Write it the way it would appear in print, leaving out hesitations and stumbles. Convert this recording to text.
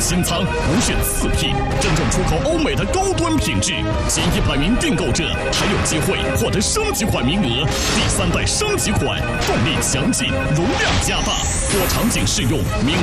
新仓，无选4P，真正出口欧美的高端品质。前100名订购者还有机会获得升级款名额。第3代升级款，动力强劲，容量加大，多场景适用，名